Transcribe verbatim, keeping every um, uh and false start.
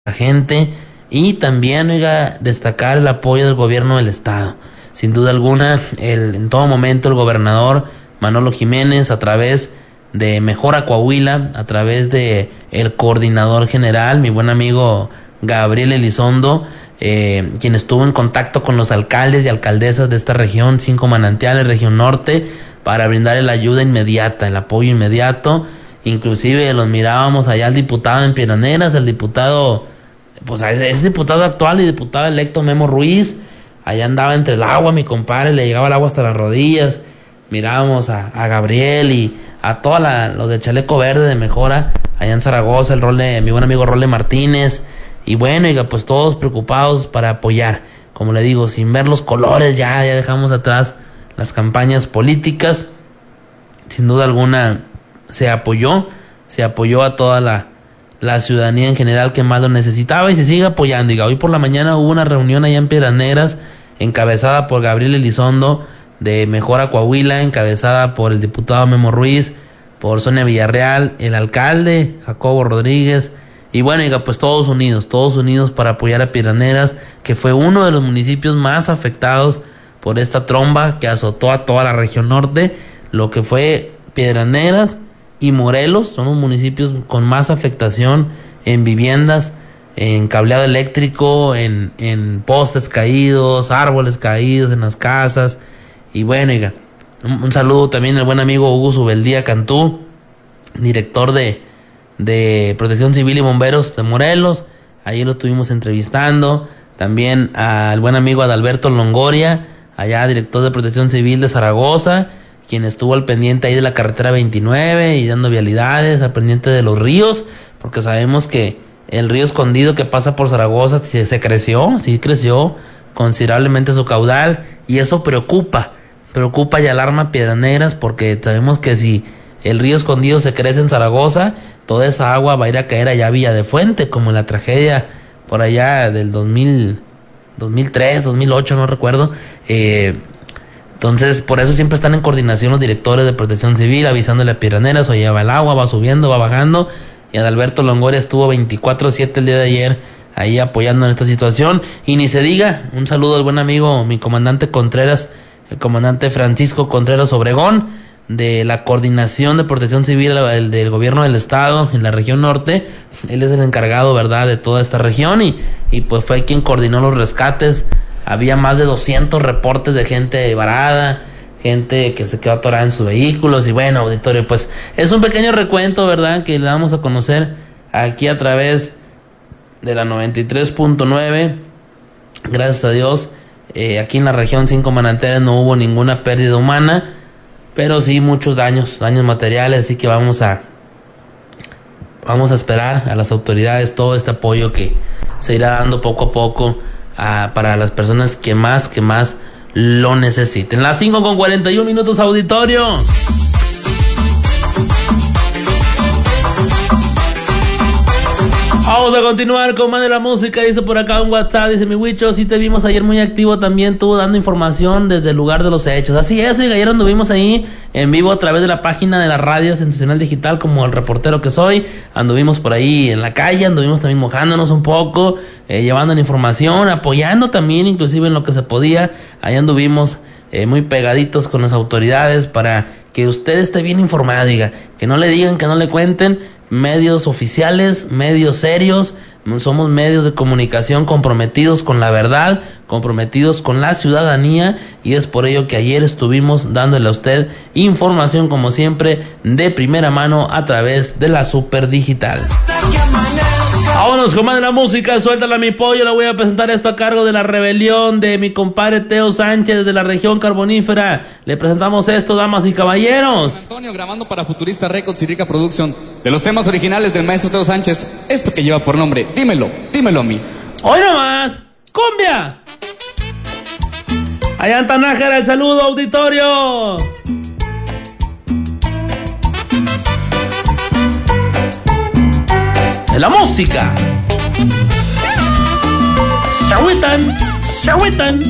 la gente y también, oiga, destacar el apoyo del gobierno del estado. Sin duda alguna, el, en todo momento el gobernador Manolo Jiménez, a través de Mejora Coahuila, a través de el coordinador general, mi buen amigo Gabriel Elizondo, eh, quien estuvo en contacto con los alcaldes y alcaldesas de esta región, Cinco Manantiales, región norte, para brindar la ayuda inmediata, el apoyo inmediato. Inclusive los mirábamos allá al diputado en Piedras, el diputado, pues es diputado actual y diputado electo Memo Ruiz. Allá andaba entre el agua, mi compadre, le llegaba el agua hasta las rodillas. Mirábamos a, a Gabriel y a todos los de Chaleco Verde de Mejora, allá en Zaragoza, el Role, mi buen amigo Role Martínez. Y bueno, oiga, pues todos preocupados para apoyar. Como le digo, sin ver los colores, ya, ya dejamos atrás las campañas políticas. Sin duda alguna se apoyó, se apoyó a toda la, la ciudadanía en general que más lo necesitaba y se sigue apoyando. Diga, hoy por la mañana hubo una reunión allá en Piedras Negras, encabezada por Gabriel Elizondo de Mejora Coahuila, encabezada por el diputado Memo Ruiz, por Sonia Villarreal, el alcalde Jacobo Rodríguez, y bueno, diga, pues todos unidos, todos unidos para apoyar a Piedras Negras, que fue uno de los municipios más afectados por esta tromba que azotó a toda la región norte. Lo que fue Piedras Negras y Morelos son los municipios con más afectación en viviendas, en cableado eléctrico, en, en postes caídos, árboles caídos en las casas. Y bueno, oiga, un, un saludo también al buen amigo Hugo Subeldía Cantú, director de, de Protección Civil y Bomberos de Morelos. Ahí lo estuvimos entrevistando. También al buen amigo Adalberto Longoria, allá director de Protección Civil de Zaragoza, quien estuvo al pendiente ahí de la carretera veintinueve y dando vialidades, al pendiente de los ríos, porque sabemos que el río Escondido que pasa por Zaragoza se, se creció, sí creció considerablemente su caudal, y eso preocupa, preocupa y alarma a Piedras Negras, porque sabemos que si el río Escondido se crece en Zaragoza, toda esa agua va a ir a caer allá a Villa de Fuente, como en la tragedia por allá del dos mil, dos mil tres, dos mil ocho, no recuerdo. Eh, entonces, por eso siempre están en coordinación los directores de Protección Civil, avisándole a Piedras Negras, oye, va el agua, va subiendo, va bajando, y Adalberto Longoria estuvo veinticuatro siete el día de ayer ahí apoyando en esta situación. Y ni se diga, un saludo al buen amigo, mi comandante Contreras, el comandante Francisco Contreras Obregón, de la Coordinación de Protección Civil el, del Gobierno del Estado en la región norte. Él es el encargado, ¿verdad?, de toda esta región, y, y pues fue quien coordinó los rescates. Había más de doscientos reportes de gente varada, gente que se quedó atorada en sus vehículos. Y bueno, auditorio, pues es un pequeño recuento, ¿verdad?, que le damos a conocer aquí a través de la noventa y tres punto nueve. Gracias a Dios, eh, aquí en la región Cinco Manantiales no hubo ninguna pérdida humana, pero sí muchos daños, daños materiales. Así que vamos a vamos a esperar a las autoridades todo este apoyo que se irá dando poco a poco a, para las personas que más, que más lo necesiten. Las cinco con cuarenta y un minutos, auditorio. Vamos a continuar con más de la música. Dice por acá un WhatsApp, dice mi Huicho, sí te vimos ayer muy activo también tú, dando información desde el lugar de los hechos. Así es, y ayer anduvimos ahí en vivo a través de la página de la radio Sensacional Digital, como el reportero que soy. Anduvimos por ahí en la calle, anduvimos también mojándonos un poco, eh, llevando la información, apoyando también inclusive en lo que se podía. Ahí anduvimos eh, muy pegaditos con las autoridades para que usted esté bien informado, diga, que no le digan, que no le cuenten. Medios oficiales, medios serios, somos medios de comunicación comprometidos con la verdad, comprometidos con la ciudadanía, y es por ello que ayer estuvimos dándole a usted información, como siempre, de primera mano a través de la Super Digital. Vámonos con más de la música, suéltala mi pollo. Le voy a presentar esto a cargo de La Rebelión, de mi compadre Teo Sánchez, de la región carbonífera. Le presentamos esto, damas y caballeros. Antonio, grabando para Futurista Records y Rica Production, de los temas originales del maestro Teo Sánchez, esto que lleva por nombre Dímelo, dímelo a mí. Hoy nomás, cumbia. Allá en Tanájera, el saludo, auditorio. De la música. Se agüitan, se agüitan.